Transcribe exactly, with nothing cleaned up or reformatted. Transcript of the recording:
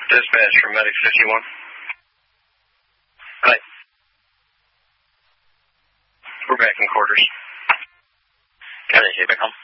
Dispatch from Medic fifty-one. Hi. We're back in quarters. Got it, here back home.